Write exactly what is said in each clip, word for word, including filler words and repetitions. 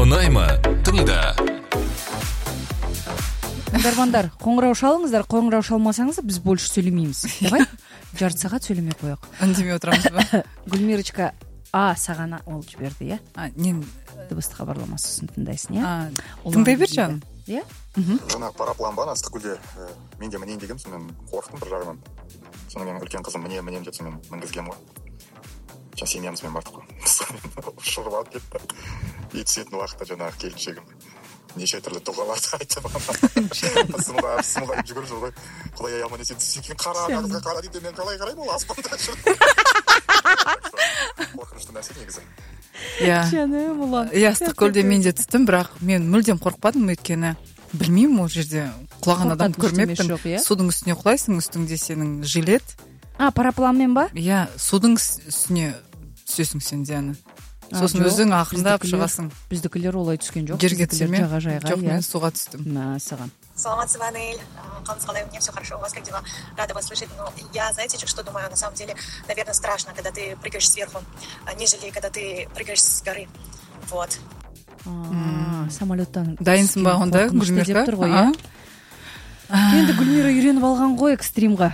ұнай ма? Тыңда. Тыңдармандар, қоңырау шалыңыздар, қоңырау шалмасаңыз біз больше сөйлемейміз. Давай жарты сағат сөйлемей қояйық. Үндемей отырамыз ба? Гүлмирочка А саған ол жіберді, иә? А, нен дыбысты хабарламасын тыңдайсың, иә? Тыңдай бер жаным. Иә? Жаңағы параплан ба Ыстықкөлде мен де мінейін дегем, сонымен қорықтым бір жағынан. Соны менің үлкен қызым міне мінем деп сонымен мінгізгем ғой. Жаңа семьямызбен бардық қой. Шығып алып кетті. И түсетін уақытта жаңағы келіншегім неше түрлі дұғаларды айтты маған. Сымға сымға жүгіріп жүр ғой. Құдай аяғыма не сен сен қара қағазға қара дейді, мен қалай қараймын, ол аспанда жүр. Қорқынышты нәрсе негізі. Иә. Жаным ұлан. Иә, Ыстықкөлде мен де түстім, бірақ мен мүлдем қорықпадым, өйткені білмеймін, ол жерде құлаған адам көрмеппін. Судың үстіне құлайсың, үстіңде сенің жилет. А, парапланмен ба? Иә, судың үстіне түсесің сен Диана. Сосын өзің ақырындап шығасың. Біздікілер олай түскен жоқ. Жерге түсеме? Жағажайға, жоқ, мен суға түстім. Мәсаған. Саламатсыз, Анель. Қалыңыз қалай, у меня все хорошо, у вас как дела? Рада вас слышать. Но я, знаете, что думаю, на самом деле, наверное, страшно, когда ты прыгаешь сверху, нежели когда ты прыгаешь с горы. Вот. Самолеттан. Дайынсың ба онда, Гүлмира? Енді Гүлмира үйреніп алған ғой экстримға.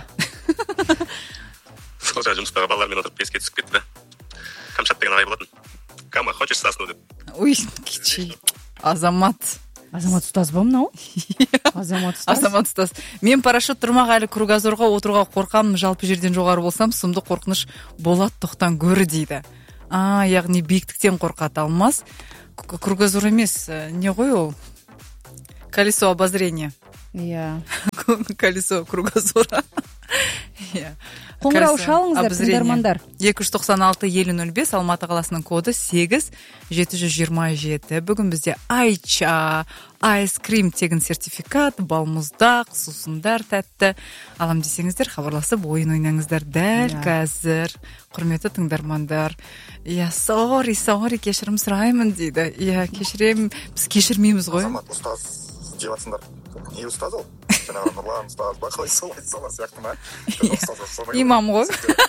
Сол жаңа жұмыстағы балалармен отырып беске түсіп кетті да. Камшат деген ағай болатын. Кама, хочешь сосну деп. Ой, кичи. Азамат. Азамат ұстаз ба мынау? Азамат ұстаз. Азамат ұстаз. Мен парашют тұрмақ әлі кругозорға отыруға қорқамын, жалпы жерден жоғары болсам, сұмды қорқыныш болады тоқтан гөрі дейді. А, яғни биіктіктен қорқады алмас. Кругозор емес, не ғой ол? Колесо обозрения. Иә. Колесо кругозора. Иә. Қоңырау шалыңыздар, тыңдармандар. екі жүз тоқсан алты елу нөл бес Алматы қаласының коды сегіз жеті жүз жиырма жеті. Бүгін бізде Айча, айскрим тегін сертификат, балмұздақ, сусындар тәтті. Алам десеңіздер, хабарласып ойын ойнаңыздар дәл қазір. Құрметті тыңдармандар. Иә, сори, сори, кешірім сұраймын дейді. Иә, кешірем, біз кешірмейміз ғой. Азамат ұстаз деватсыңдар. Не ұстаз ол? Жаңағы Нұрлан ұстаз ба, қалай солай солай сияқты ма? Имам ғой.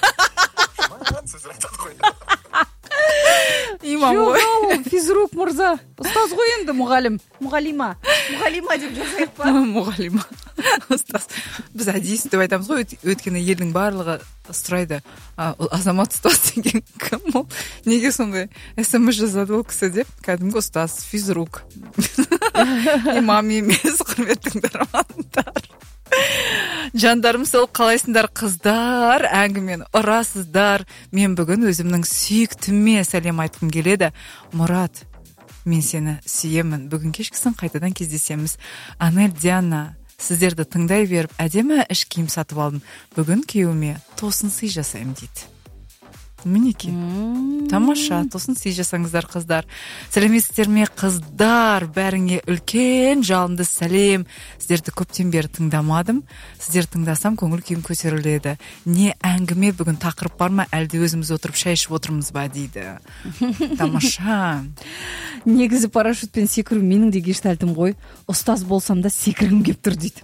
Имам ғой. Жоқ, физрук мырза. Ұстаз ғой енді, мұғалім. Мұғалима. Мұғалима деп жазайық па? Мұғалима. Ұстаз. Біз әдейісін деп айтамыз ғой, өйткені елдің барлығы сұрайды. Азамат ұстаз деген кім ол? Неге сондай смс жазады ол кісі деп? Кәдімгі ұстаз, физрук. Имам емес, құрметті тыңдармандар. Жандарым, сол қалайсыңдар қыздар, әңгімені ұрасыздар. Мен бүгін өзімнің сүйіктіме сәлем айтқым келеді. Мұрат, мен сені сүйемін. Бүгін кешкісін қайтадан кездесеміз. Анель, Диана, сіздерді тыңдай беріп, әдемі іш киім сатып алдым. Бүгін күйеуіме тосын сый жасаймын дейді. Мінеки. Тамаша, тосын сый жасаңыздар қыздар. Сәлеметсіздер ме қыздар, бәріңе үлкен жалынды сәлем. Сіздерді көптен бері тыңдамадым. Сіздерді тыңдасам көңіл күйім көтеріледі. Не әңгіме бүгін тақырып бар ма, әлде өзіміз отырып шай ішіп отырмыз ба дейді. Тамаша. Негізі парашютпен секіру менің де гештальтым ғой. Ұстаз болсам да секіргім кеп тұр дейді.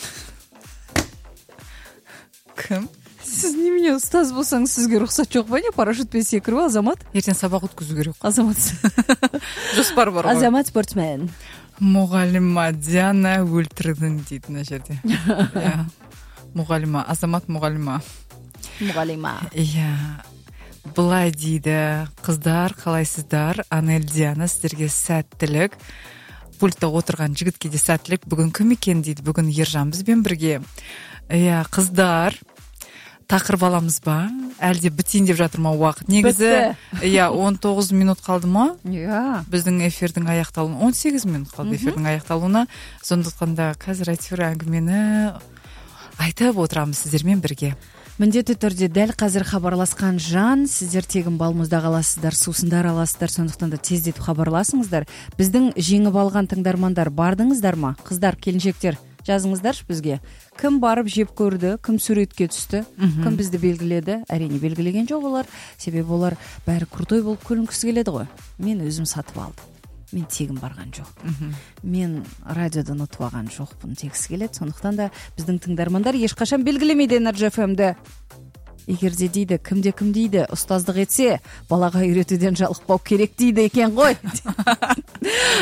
Кім? Сіз немене ұстаз болсаңыз, сізге рұқсат жоқ ба не? Парашютпен секіру, Азамат? Ертең сабақ өткізу керек. Азамат. Жоспар бар ғой. Азамат спортсмен. Мұғалима Диана өлтірдің дейді мына жерде. Иә. Мұғалима, Азамат мұғалима. Мұғалима. Иә. Былай дейді, қыздар, қалайсыздар? Анель, Диана, сіздерге сәттілік. Пультта отырған жігітке де сәттілік. Бүгін кім екен дейді, бүгін Ержан бізбен бірге. Иә, қыздар, тақырып аламыз ба? Әлде бітейін деп жатыр ма уақыт? Негізі, иә, он тоғыз минут қалды ма? Иә. Біздің эфирдің аяқталуына, он сегіз минут қалды эфирдің аяқталуына. Сондықтанда қазір әйтеуір әңгімені айтып отырамыз сіздермен бірге. Міндетті түрде дәл қазір хабарласқан жан, сіздер тегін балмұздақ аласыздар, сусындар аласыздар, сондықтан да тездетіп хабарласыңыздар. Біздің жеңіп алған тыңдармандар бардыңыздар ма? Қыздар, келіншектер, жазыңыздаршы бізге. Кім барып жеп көрді, кім суретке түсті, кім бізді белгіледі. Әрине белгілеген жоқ олар, себебі олар бәрі крутой болып көрінгісі келеді ғой. Мен өзім сатып алдым. Мен тегін барған жоқ. Мен радиодан ұтып алған жоқпын, тегісі келеді. Сондықтан да біздің тыңдармандар ешқашан белгілемейді Energy эф эм-ді. Егер де дейді, кімде кім дейді, ұстаздық етсе, балаға үйретуден жалықпау керек дейді екен ғой.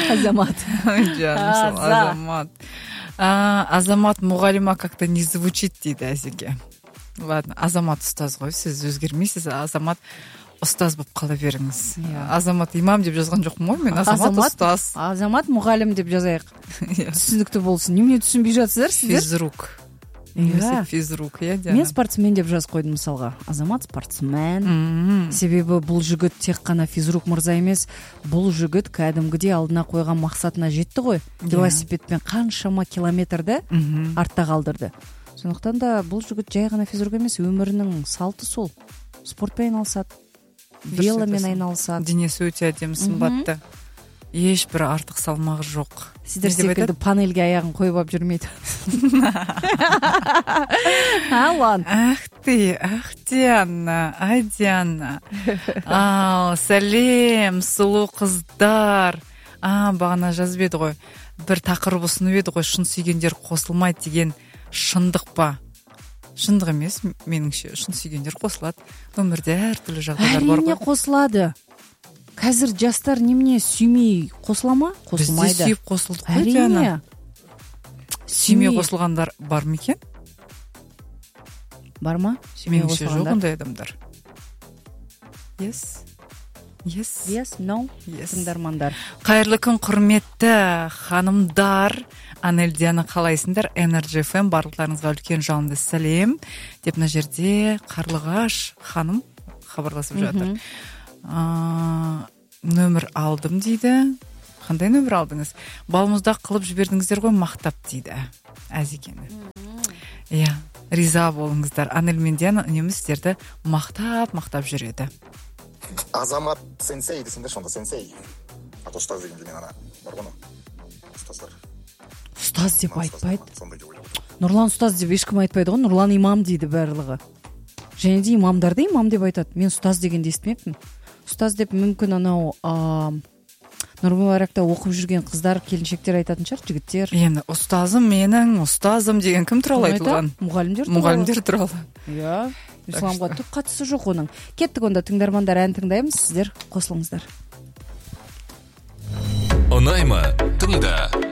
Азамат. Азамат. Азамат мұғалима как-то не звучит дейді Әзеке. Ладно, Азамат ұстаз ғой, сіз өзгермейсіз, Азамат ұстаз болып қала беріңіз. Азамат имам деп жазған жоқпын ғой мен, Азамат ұстаз. Азамат мұғалім деп жазайық. Түсінікті болсын. Немене түсінбей жатсыздар сіздер? Физрук. Немесе физрук, иә, Диана. Мен спортсмен деп жазып қойдым мысалға. Азамат спортсмен. Себебі бұл жігіт тек қана физрук мырза емес, бұл жігіт кәдімгідей алдына қойған мақсатына жетті ғой. Велосипедпен қаншама километрді артта қалдырды. Сондықтан да бұл жігіт жай ғана физрук емес, өмірінің салты сол. Спортпен айналысады, веломен айналысады. Денесі өте әдемі сымбатты. Ешбір артық салмағы жоқ. Сіздер секілді панельге аяғын қойып алып жүрмейді. Алан. Ах ты, ах Диана, ай Диана. Ау, сәлем, сұлу қыздар. А, бағана жазып еді ғой. Бір тақырып ұсынып еді ғой, шын сүйгендер қосылмайды деген шындық па? Шындық емес, меніңше шын сүйгендер қосылады. Өмірде әртүрлі жағдайлар бар ғой. Әрине қосылады. Қазір жастар немене сүймей қосыла ма? Қосылмайды. Бізде сүйіп қосылдық қой, Диана. Сүймей қосылғандар бар ма екен? Бар ма? Сүймей қосылғандар? Меніңше жоқ ондай адамдар. Yes. Yes. Yes, no. Тыңдармандар. Қайырлы күн, құрметті ханымдар. Анель, Диана, қалайсыңдар? Energy эф эм барлықтарыңызға үлкен жалынды сәлем. Деп мына жерде Қарлығаш ханым хабарласып жатыр. Нөмір алдым дейді. Қандай нөмір алдыңыз? Балмұздақ қылып жібердіңіздер ғой, мақтап дейді Әзекені. Иә, риза болыңыздар. Анель мен Диана үнемі сіздерді мақтап мақтап жүреді. Азамат сенсей десіңдер сонда, сенсей. А то ұстаз деген ана бар ғой, ұстаздар. Ұстаз деп айтпайды. Нұрлан ұстаз деп ешкім айтпайды ғой, Нұрлан имам дейді барлығы. Және де имамдарды имам деп айтады. Мен ұстаз дегенде естімеппін. Ұстаз деп мүмкін анау Нұрмүбаракта оқып жүрген қыздар, келіншектер айтатын шығар, жігіттер. Енді ұстазым менің, ұстазым деген кім туралы айтылған? Мұғалімдер туралы. Мұғалімдер туралы. Иә, исламға түк қатысы жоқ оның. Кеттік онда, тыңдармандар, ән тыңдаймыз, сіздер қосылыңыздар. Ұнай ма? Тыңда.